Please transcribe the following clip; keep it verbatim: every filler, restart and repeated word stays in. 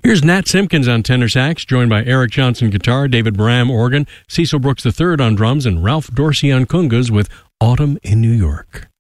Here's Nat Simpkins on tenor sax, joined by Eric Johnson guitar, David Bram organ, Cecil Brooks the third on drums, and Ralph Dorsey on congas with Autumn in New York.